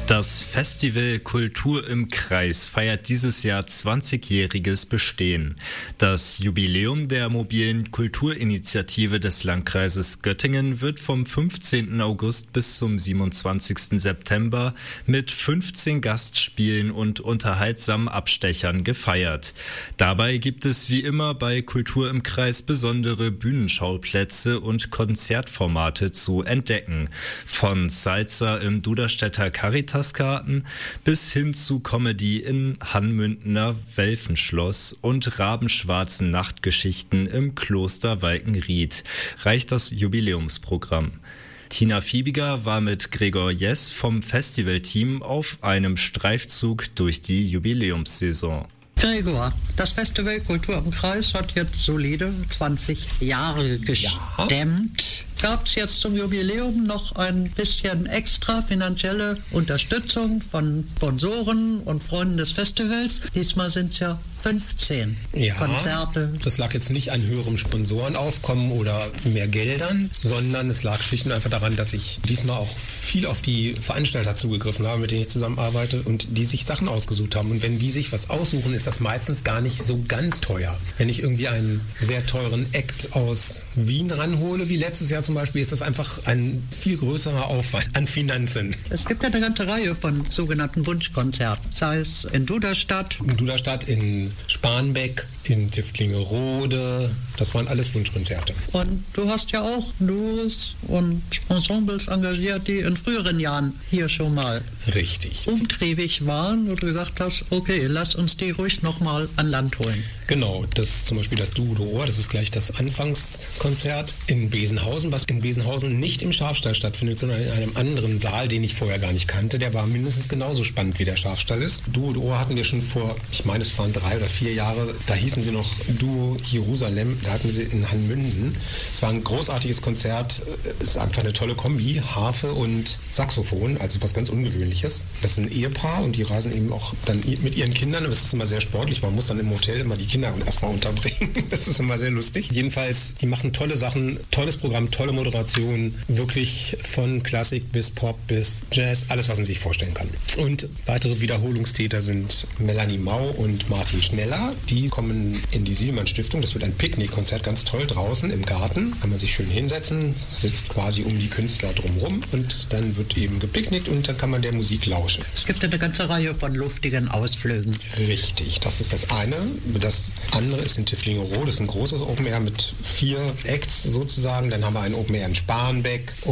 Das Festival Kultur im Kreis feiert dieses Jahr 20-jähriges Bestehen. Das Jubiläum der mobilen Kulturinitiative des Landkreises Göttingen wird vom 15. August bis zum 27. September mit 15 Gastspielen und unterhaltsamen Abstechern gefeiert. Dabei gibt es wie immer bei Kultur im Kreis besondere Bühnenschauplätze und Konzertformate zu entdecken. Von Salsa im Duderstädter Caritasgarten bis hin zu Comedy in Hanmündener Welfenschloss und rabenschwarzen Nachtgeschichten im Kloster Walkenried reicht das Jubiläumsprogramm. Tina Fiebiger war mit Gregor Jess vom Festivalteam auf einem Streifzug durch die Jubiläumssaison. Gregor, das Festival Kultur im Kreis hat jetzt solide 20 Jahre gestemmt. Gab es jetzt zum Jubiläum noch ein bisschen extra finanzielle Unterstützung von Sponsoren und Freunden des Festivals? Diesmal sind es ja 15 Konzerte. Das lag jetzt nicht an höherem Sponsorenaufkommen oder mehr Geldern, sondern es lag schlicht und einfach daran, dass ich diesmal auch viel auf die Veranstalter zugegriffen habe, mit denen ich zusammenarbeite und die sich Sachen ausgesucht haben. Und wenn die sich was aussuchen, ist das meistens gar nicht so ganz teuer. Wenn ich irgendwie einen sehr teuren Act aus Wien ranhole, wie letztes Jahr zum Beispiel, ist das einfach ein viel größerer Aufwand an Finanzen. Es gibt ja eine ganze Reihe von sogenannten Wunschkonzerten, sei es in Duderstadt. In Spanbeck, in Tiftlingerode, das waren alles Wunschkonzerte. Und du hast ja auch Duos und Ensembles engagiert, die in früheren Jahren hier schon mal umtriebig waren und du gesagt hast, okay, lass uns die ruhig nochmal an Land holen. Genau, das ist zum Beispiel das Duo de Ohr, das ist gleich das Anfangskonzert in Besenhausen, was in Besenhausen nicht im Schafstall stattfindet, sondern in einem anderen Saal, den ich vorher gar nicht kannte. Der war mindestens genauso spannend, wie der Schafstall ist. Duo de Ohr hatten wir schon vor, ich meine, es waren 3 oder 4 Jahre, da hießen sie noch Duo Jerusalem, da hatten wir sie in Hanmünden. Es war ein großartiges Konzert, es ist einfach eine tolle Kombi, Harfe und Saxophon, also was ganz Ungewöhnliches. Das ist ein Ehepaar und die reisen eben auch dann mit ihren Kindern, aber es ist immer sehr sportlich, man muss dann im Hotel immer die Kinder erstmal unterbringen, das ist immer sehr lustig. Jedenfalls, die machen tolle Sachen, tolles Programm, tolle Moderation, wirklich von Klassik bis Pop bis Jazz, alles, was man sich vorstellen kann. Und weitere Wiederholungstäter sind Melanie Mau und Martin Schneller, die kommen in die Sielmann-Stiftung, das wird ein Picknickkonzert, ganz toll draußen im Garten, kann man sich schön hinsetzen, sitzt quasi um die Künstler drumherum und dann wird eben gepicknickt und dann kann man der Musik lauschen. Es gibt eine ganze Reihe von luftigen Ausflügen. Richtig, das ist das eine. Das andere ist in Tiftlingerode, das ist ein großes Open Air mit 4 Acts sozusagen. Dann haben wir ein Open Air in Spanbeck